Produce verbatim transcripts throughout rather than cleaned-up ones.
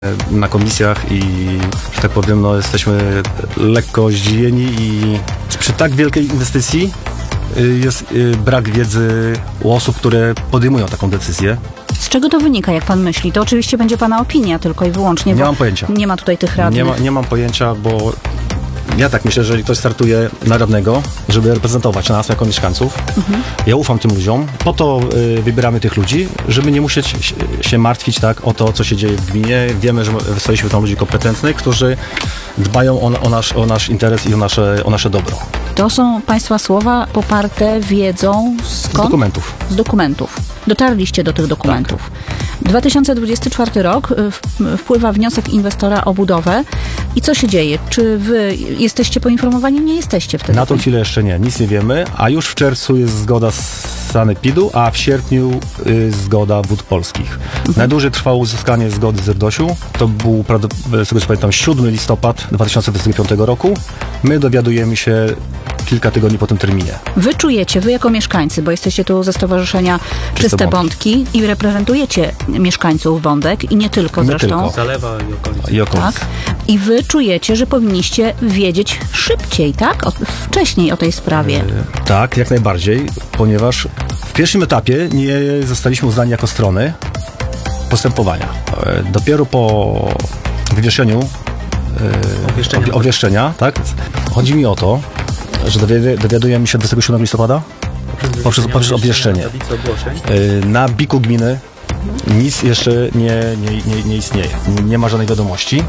na komisjach i, że tak powiem, no, jesteśmy lekko zdziwieni i przy tak wielkiej inwestycji jest brak wiedzy u osób, które podejmują taką decyzję. Z czego to wynika, jak pan myśli? To oczywiście będzie pana opinia tylko i wyłącznie. Nie mam pojęcia. Nie ma tutaj tych radnych. Nie, ma, nie mam pojęcia, bo ja tak myślę, że jeżeli ktoś startuje na radnego, żeby reprezentować nas jako mieszkańców, mhm. ja ufam tym ludziom, po to y, wybieramy tych ludzi, żeby nie musieć się, się martwić tak o to, co się dzieje w gminie. Wiemy, że wystaliśmy tam ludzi kompetentnych, którzy dbają o, o, nasz, o nasz interes i o nasze, o nasze dobro. To są państwa słowa poparte wiedzą skąd? Z dokumentów. Z dokumentów. Dotarliście do tych dokumentów. Tak. dwa tysiące dwudziesty czwarty rok, wpływa wniosek inwestora o budowę. I co się dzieje? Czy wy jesteście poinformowani? Nie jesteście wtedy. Na tą chwilę jeszcze nie, nic nie wiemy, a już w czerwcu jest zgoda z sanepidu, a w sierpniu y, zgoda Wód Polskich. Mhm. Najdłużej trwało uzyskanie zgody z R D O S-u. To był, z tego co pamiętam, siódmy listopada dwa tysiące dwudziestego piątego roku. My dowiadujemy się kilka tygodni po tym terminie. Wy czujecie, wy jako mieszkańcy, bo jesteście tu ze Stowarzyszenia Czyste, Czyste Bądki. Bądki i reprezentujecie mieszkańców Bądek i nie tylko nie zresztą. Tylko. Zalewa i okolice. I okolice. Tak. I wy czujecie, że powinniście wiedzieć szybciej, tak? O, wcześniej o tej sprawie. Yy, tak, jak najbardziej, ponieważ w pierwszym etapie nie zostaliśmy uznani jako strony postępowania. Yy, dopiero po wywieszeniu yy, obwieszczenia, obwi- obwieszczenia, tak? Chodzi mi o to, że dowi- dowiadujemy się dwudziestego siódmego listopada poprzez, poprzez obwieszczenie. Yy, na biku gminy nic jeszcze nie, nie, nie, nie istnieje. Nie ma żadnej wiadomości.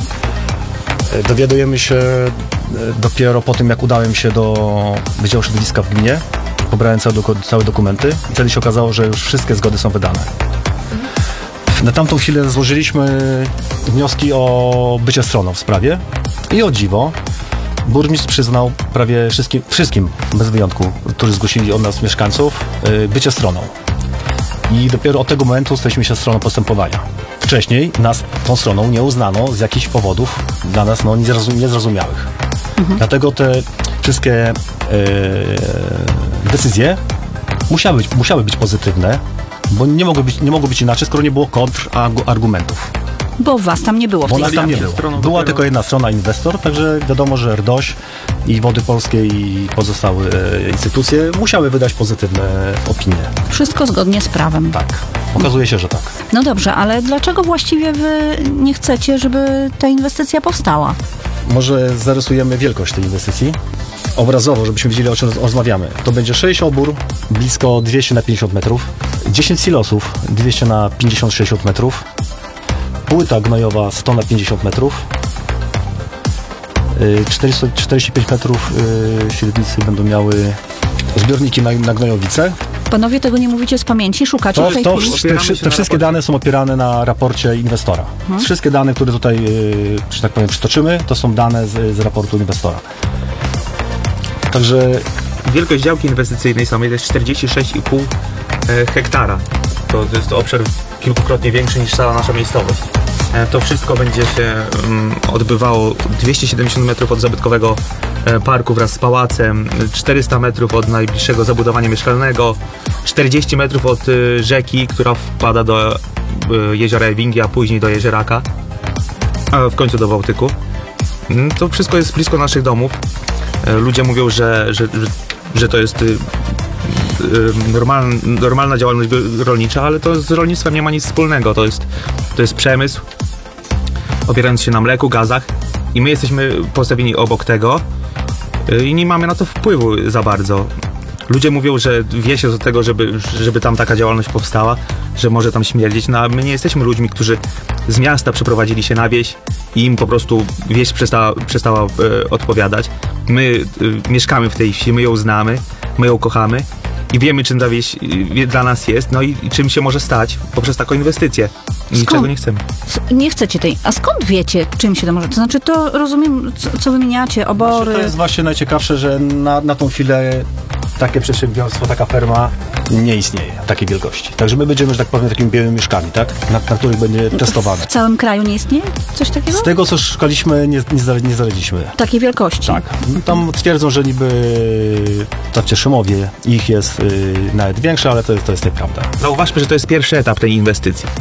Dowiadujemy się dopiero po tym, jak udałem się do Wydziału Środowiska w gminie. Pobrałem całe, całe dokumenty i wtedy się okazało, że już wszystkie zgody są wydane. Na tamtą chwilę złożyliśmy wnioski o bycie stroną w sprawie i o dziwo burmistrz przyznał prawie wszystkim, wszystkim bez wyjątku, którzy zgłosili od nas mieszkańców, bycie stroną. I dopiero od tego momentu staliśmy się stroną postępowania. Wcześniej nas tą stroną nie uznano z jakichś powodów dla nas no, niezrozumiałych. Mhm. Dlatego te wszystkie e, decyzje musiały być, musiały być pozytywne, bo nie mogły być, nie mogło być inaczej, skoro nie było kontrargumentów. Bo was tam nie było w Bo tej nas tam nie było. Była dopiero... tylko jedna strona, inwestor, także wiadomo, że R D O S i Wody Polskie i pozostałe e, instytucje musiały wydać pozytywne opinie. Wszystko zgodnie z prawem. Tak. Okazuje się, że tak. No dobrze, ale dlaczego właściwie wy nie chcecie, żeby ta inwestycja powstała? Może zarysujemy wielkość tej inwestycji obrazowo, żebyśmy wiedzieli, o czym rozmawiamy. To będzie sześć obór, blisko dwieście na pięćdziesiąt metrów, dziesięć silosów, dwieście na pięćdziesiąt sześćdziesiąt metrów, płyta gnojowa sto na pięćdziesiąt metrów, czterysta czterdzieści pięć metrów średnicy będą miały zbiorniki na, na gnojowice. Panowie tego nie mówicie z pamięci, szukacie to, w tej to, chwili? Te, te, te wszystkie dane są opierane na raporcie inwestora. Hmm. Wszystkie dane, które tutaj, że tak powiem, przytoczymy, to są dane z, z raportu inwestora. Także wielkość działki inwestycyjnej samej to jest czterdzieści sześć i pół hektara. To, to jest obszar kilkukrotnie większy niż cała nasza miejscowość. To wszystko będzie się um, odbywało dwieście siedemdziesiąt metrów od zabytkowego e, parku wraz z pałacem, czterysta metrów od najbliższego zabudowania mieszkalnego, czterdzieści metrów od y, rzeki, która wpada do y, jeziora Ewingi, a później do Jezieraka, a w końcu do Bałtyku. Y, to wszystko jest blisko naszych domów. Y, ludzie mówią, że, że, że, że to jest y, Normal, normalna działalność rolnicza, ale to z rolnictwem nie ma nic wspólnego. To jest, to jest przemysł opierający się na mleku, gazach i my jesteśmy postawieni obok tego i nie mamy na to wpływu za bardzo. Ludzie mówią, że wie się do tego, żeby, żeby tam taka działalność powstała, że może tam śmierdzieć, no a my nie jesteśmy ludźmi, którzy z miasta przeprowadzili się na wieś i im po prostu wieś przestała, przestała e, odpowiadać. My e, mieszkamy w tej wsi, my ją znamy, my ją kochamy i wiemy, czym ta wieś dla nas jest, no i, i czym się może stać poprzez taką inwestycję. Niczego nie chcemy. Nie chcecie tej. A skąd wiecie, czym się to może? To znaczy, to rozumiem, co, co wymieniacie, obory. Znaczy, to jest właśnie najciekawsze, że na, na tą chwilę takie przedsiębiorstwo, taka ferma nie istnieje, takiej wielkości. Także my będziemy, że tak powiem, takimi białymi myszkami, tak? Na, na których będzie testowane. W całym kraju nie istnieje coś takiego? Z tego, co szukaliśmy, nie, nie, nie znaleźliśmy. Takiej wielkości? Tak. Tam twierdzą, że niby w Cieszymowie ich jest yy, nawet większe, ale to jest, to jest nieprawda. Zauważmy, że to jest pierwszy etap tej inwestycji.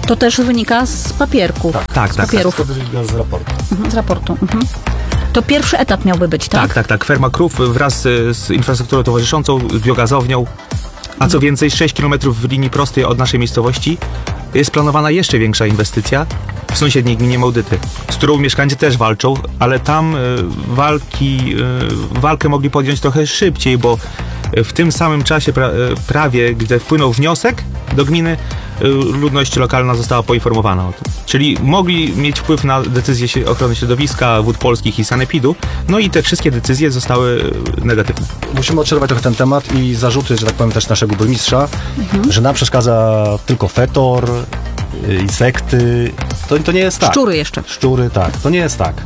To też wynika z papierków. Tak, Tak, z tak, papierów. To wynika z raportu. Mhm, z raportu. Mhm. To pierwszy etap miałby być, tak? Tak, tak, tak. Ferma krów wraz z, z infrastrukturą towarzyszącą, z biogazownią, a co więcej, sześć kilometrów w linii prostej od naszej miejscowości jest planowana jeszcze większa inwestycja w sąsiedniej gminie Mołdyty, z którą mieszkańcy też walczą, ale tam y, walki, y, walkę mogli podjąć trochę szybciej, bo w tym samym czasie pra, y, prawie, gdy wpłynął wniosek do gminy, y, ludność lokalna została poinformowana o tym. Czyli mogli mieć wpływ na decyzje się- ochrony środowiska, Wód Polskich i Sanepidu, no i te wszystkie decyzje zostały y, negatywne. Musimy odczerpać trochę ten temat i zarzuty, że tak powiem, też naszego burmistrza, że nam przeszkadza tylko fetor, y, insekty. To, to nie jest tak. Szczury jeszcze. Szczury, tak. To nie jest tak.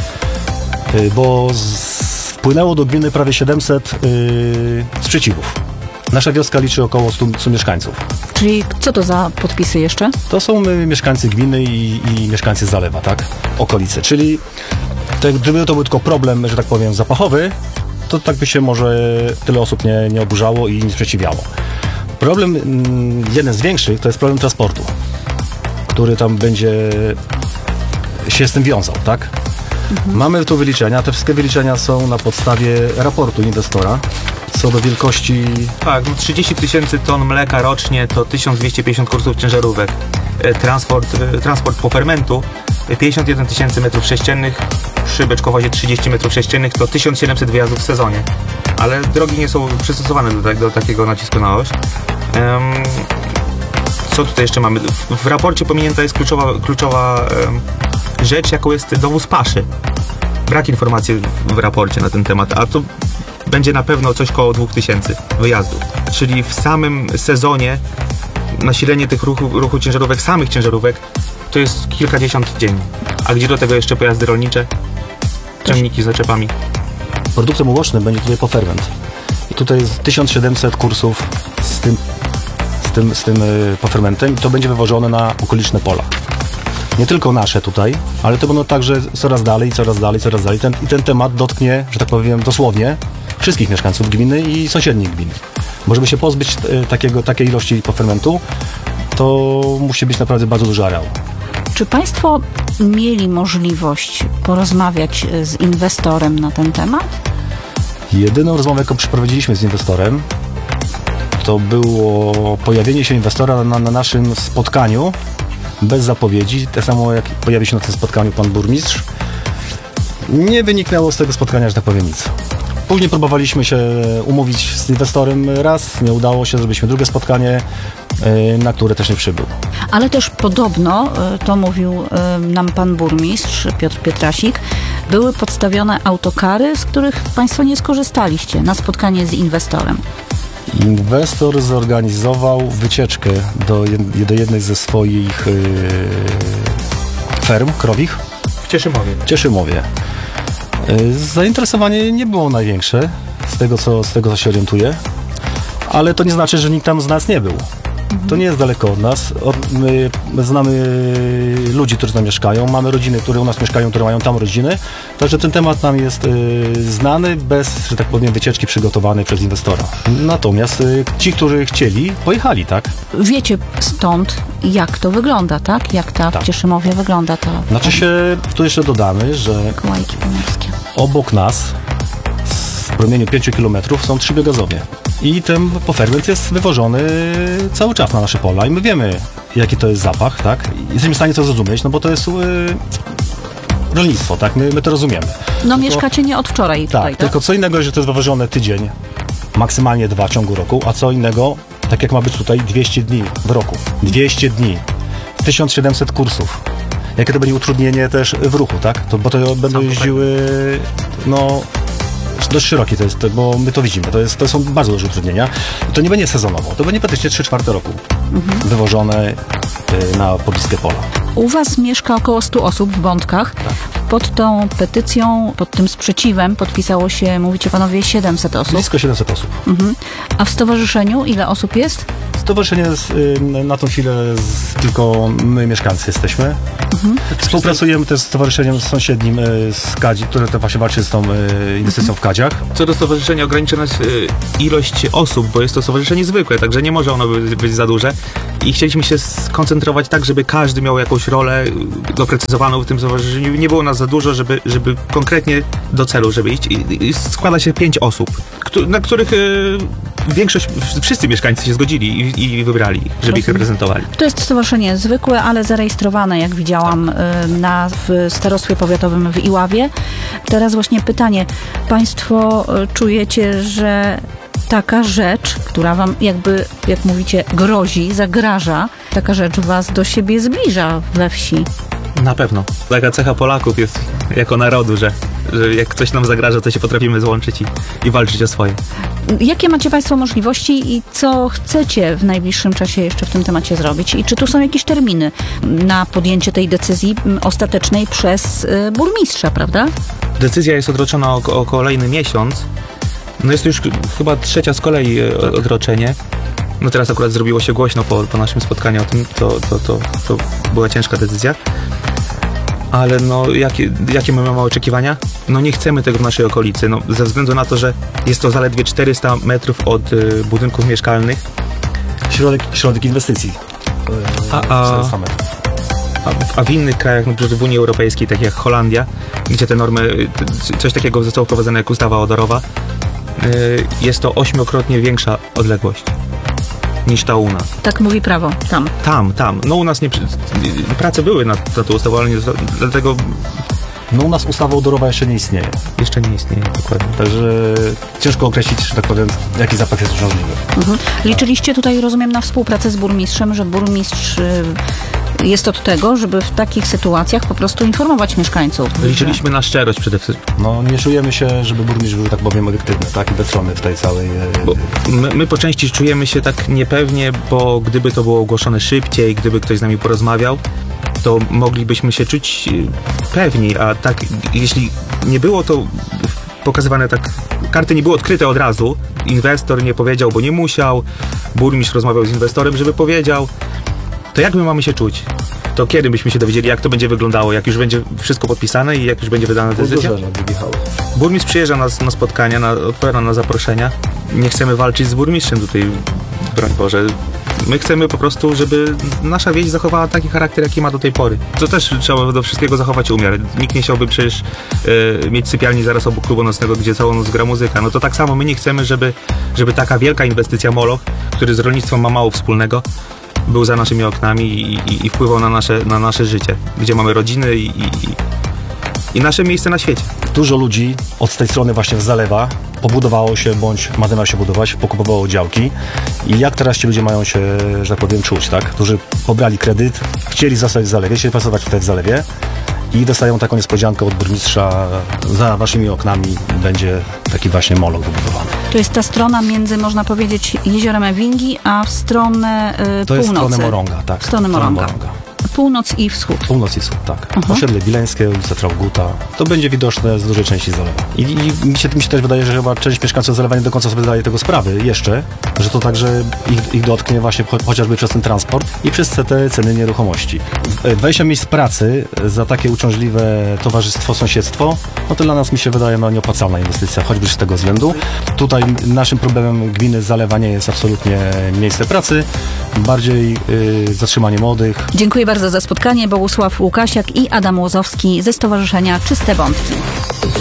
Y, Bo z, wpłynęło do gminy prawie siedemset y, sprzeciwów. Nasza wioska liczy około stu, stu mieszkańców. Czyli co to za podpisy jeszcze? To są y, mieszkańcy gminy i, i mieszkańcy Zalewa, tak? Okolice. Czyli te, gdyby to był tylko problem, że tak powiem, zapachowy, to tak by się może tyle osób nie, nie oburzało i nie sprzeciwiało. Problem, mm, jeden z większych, to jest problem transportu, który tam będzie się z tym wiązał, tak? Mamy tu wyliczenia, te wszystkie wyliczenia są na podstawie raportu inwestora co do wielkości. Tak, no trzydzieści tysięcy ton mleka rocznie to tysiąc dwieście pięćdziesiąt kursów ciężarówek. E, Transport, e, transport po fermentu e, pięćdziesiąt jeden tysięcy metrów sześciennych, przy beczkowozie trzydzieści metrów sześciennych to tysiąc siedemset wyjazdów w sezonie. Ale drogi nie są przystosowane do, tak- do takiego nacisku na oś. Em, co tutaj jeszcze mamy? W, w raporcie pominięta jest kluczowa, kluczowa em, rzecz, jaką jest dowóz paszy. Brak informacji w, w raporcie na ten temat, a to będzie na pewno coś koło dwóch tysięcy wyjazdów. Czyli w samym sezonie nasilenie tych ruchu, ruchu ciężarówek, samych ciężarówek, to jest kilkadziesiąt dziennie. A gdzie do tego jeszcze pojazdy rolnicze, ciągniki z naczepami. Produktem ubocznym będzie tutaj poferment. I tutaj jest tysiąc siedemset kursów z tym, z tym, z tym y, pofermentem i to będzie wywożone na okoliczne pola. Nie tylko nasze tutaj, ale to będą także coraz dalej, coraz dalej, coraz dalej. Ten, I ten temat dotknie, że tak powiem, dosłownie wszystkich mieszkańców gminy i sąsiednich gmin. Bo żeby się pozbyć y, takiego, takiej ilości pofermentu, to musi być naprawdę bardzo duży areał. Czy Państwo mieli możliwość porozmawiać z inwestorem na ten temat? Jedyną rozmowę, jaką przeprowadziliśmy z inwestorem, to było pojawienie się inwestora na, na naszym spotkaniu bez zapowiedzi, tak samo jak pojawił się na tym spotkaniu pan burmistrz. Nie wyniknęło z tego spotkania, że tak powiem, nic. Później próbowaliśmy się umówić z inwestorem raz, nie udało się, zrobiliśmy drugie spotkanie, yy, na które też nie przybył. Ale też podobno, y, to mówił y, nam pan burmistrz Piotr Pietrasik, były podstawione autokary, z których Państwo nie skorzystaliście na spotkanie z inwestorem. Inwestor zorganizował wycieczkę do, jed- do jednej ze swoich yy, ferm krowich W Cieszymowie. w Cieszymowie. Yy, Zainteresowanie nie było największe, z tego co, z tego co się orientuję, ale to nie znaczy, że nikt tam z nas nie był. To nie jest daleko od nas. Od, my znamy ludzi, którzy tam mieszkają, mamy rodziny, które u nas mieszkają, które mają tam rodziny, także ten temat nam jest y, znany, bez, że tak powiem, wycieczki przygotowanej przez inwestora. Natomiast y, ci, którzy chcieli, pojechali, tak? Wiecie stąd, jak to wygląda, tak? Jak ta Tak. w Cieszymowie wygląda ta Znaczy się, tu jeszcze dodamy, że Kołajki Pomorskie. obok nas, w promieniu pięciu kilometrów, są trzy biogazownie. I ten poferment jest wywożony cały czas na nasze pola i my wiemy, jaki to jest zapach, tak? I jesteśmy w stanie to zrozumieć, no bo to jest yy, rolnictwo, tak? My, my to rozumiemy. No Tylko- mieszkacie nie od wczoraj Tak, tutaj, tak? tylko co innego, że to jest wywożone tydzień, maksymalnie dwa w ciągu roku, a co innego, tak jak ma być tutaj, dwieście dni w roku. dwieście dni. tysiąc siedemset kursów. Jakie to będzie utrudnienie też w ruchu, tak? To, bo to będą Sam jeździły, no, dość szerokie to jest, to, bo my to widzimy, to, jest, to są bardzo duże utrudnienia. To nie będzie sezonowo, to będzie praktycznie trzy czwarte roku wywożone y, na pobliskie pola. U Was mieszka około stu osób w Bątkach. Pod tą petycją, pod tym sprzeciwem podpisało się, mówicie panowie, siedemset osób. Blisko siedemset osób. Mhm. A w stowarzyszeniu ile osób jest? Stowarzyszenie z, y, na tą chwilę z, tylko my mieszkańcy jesteśmy. Mhm. Współpracujemy też z stowarzyszeniem sąsiednim y, z Kadzi, które to właśnie walczy z tą y, inwestycją w Kadziach. Co do stowarzyszenia ograniczy nas y, ilość osób, bo jest to stowarzyszenie zwykłe, także nie może ono być, być za duże. I chcieliśmy się skoncentrować tak, żeby każdy miał jakąś rolę doprecyzowaną w tym stowarzyszeniu. Nie było nas za dużo, żeby, żeby konkretnie do celu, żeby iść. I, i składa się pięć osób, któ- na których y, większość, wszyscy mieszkańcy się zgodzili i, i wybrali, żeby ich reprezentowali. To jest stowarzyszenie zwykłe, ale zarejestrowane, jak widziałam, y, na, w starostwie powiatowym w Iławie. Teraz właśnie pytanie. Państwo y, czujecie, że taka rzecz, która wam jakby, jak mówicie, grozi, zagraża, taka rzecz was do siebie zbliża we wsi? Na pewno. Taka cecha Polaków jest jako narodu, że, że jak coś nam zagraża, to się potrafimy złączyć i, i walczyć o swoje. Jakie macie Państwo możliwości i co chcecie w najbliższym czasie jeszcze w tym temacie zrobić? I czy tu są jakieś terminy na podjęcie tej decyzji m, ostatecznej przez y, burmistrza, prawda? Decyzja jest odroczona o, o kolejny miesiąc. No jest to już chyba trzecia z kolei e, odroczenie. No teraz akurat zrobiło się głośno po, po naszym spotkaniu o tym, to, to, to, to była ciężka decyzja. Ale no, jakie, jakie my mamy oczekiwania? No nie chcemy tego w naszej okolicy, no, ze względu na to, że jest to zaledwie czterysta metrów od y, budynków mieszkalnych. Środek, środek inwestycji. A, a, czterysta metrów. a, a w innych krajach, no, w Unii Europejskiej, tak jak Holandia, gdzie te normy, y, coś takiego zostało wprowadzone jak ustawa odorowa, y, jest to ośmiokrotnie większa odległość niż ta u nas. Tak mówi prawo, tam. Tam, tam. No u nas nie, prace były nad, nad tą ustawą, ale nie, dlatego No u nas ustawa odorowa jeszcze nie istnieje. jeszcze nie istnieje dokładnie. Także ciężko określić, że tak powiem, jaki zapach jest uciążliwy. Mhm. Liczyliście tutaj, rozumiem, na współpracę z burmistrzem, że burmistrz y, jest od tego, żeby w takich sytuacjach po prostu informować mieszkańców. Liczyliśmy na szczerość przede wszystkim. No nie czujemy się, żeby burmistrz był, tak powiem, obiektywny, tak, i bezstronny w tej całej... e, Bo my, my po części czujemy się tak niepewnie, bo gdyby to było ogłoszone szybciej, gdyby ktoś z nami porozmawiał, to moglibyśmy się czuć y, pewni, a tak jeśli nie było to pokazywane tak, karty nie były odkryte od razu, inwestor nie powiedział, bo nie musiał, burmistrz rozmawiał z inwestorem, żeby powiedział, to jak my mamy się czuć? To kiedy byśmy się dowiedzieli, jak to będzie wyglądało, jak już będzie wszystko podpisane i jak już będzie wydana decyzja? Burmistrz przyjeżdża na, na spotkania, na, odpowiada na zaproszenia. Nie chcemy walczyć z burmistrzem tutaj, broń Boże. My chcemy po prostu, żeby nasza wieś zachowała taki charakter, jaki ma do tej pory. To też trzeba do wszystkiego zachować umiar. Nikt nie chciałby przecież e, mieć sypialni zaraz obok klubu nocnego, gdzie całą noc gra muzyka. No to tak samo my nie chcemy, żeby, żeby taka wielka inwestycja Moloch, który z rolnictwem ma mało wspólnego, był za naszymi oknami i, i, i wpływał na nasze, na nasze życie, gdzie mamy rodziny i, i, i nasze miejsce na świecie. Dużo ludzi od tej strony właśnie z zalewa pobudowało się, bądź ma zamiar się budować, pokupowało działki. I jak teraz ci ludzie mają się, że tak powiem, czuć, tak? Którzy pobrali kredyt, chcieli zostać w zalewie, chcieli pracować tutaj w zalewie i dostają taką niespodziankę od burmistrza, za waszymi oknami będzie taki właśnie Moloch wybudowany. To jest ta strona między, można powiedzieć, jeziorem Ewingi, a w stronę y, To jest północy. stronę Morąga, tak. W stronę Morąga. Północ i wschód. Północ i wschód, tak. Mhm. Osiedle Bileńskie, ulica Trauguta. To będzie widoczne z dużej części zalewa. I, i mi, się, mi się też wydaje, że chyba część mieszkańców zalewa nie do końca sobie zdaje tego sprawy jeszcze, że to także ich, ich dotknie właśnie cho, chociażby przez ten transport i przez te ceny nieruchomości. dwadzieścia miejsc pracy za takie uciążliwe towarzystwo, sąsiedztwo, no to dla nas, mi się wydaje, no nieopłacalna inwestycja, choćby z tego względu. Tutaj naszym problemem gminy Zalewa nie jest absolutnie miejsce pracy, bardziej y, zatrzymanie młodych. Dziękuję bardzo za spotkanie. Bogusław Łukasiak i Adam Łozowski ze Stowarzyszenia Czyste Wątki.